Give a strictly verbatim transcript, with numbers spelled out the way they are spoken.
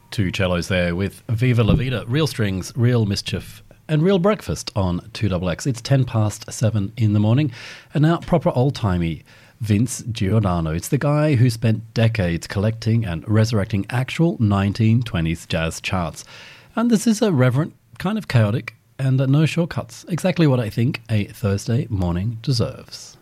Two cellos there with Viva La Vida, Real Strings, Real Mischief and Real Breakfast on two X X. It's ten past seven in the morning and now proper old-timey Vince Giordano. It's the guy who spent decades collecting and resurrecting actual nineteen twenties jazz charts. And this is a reverent, kind of chaotic and no shortcuts. Exactly what I think a Thursday morning deserves.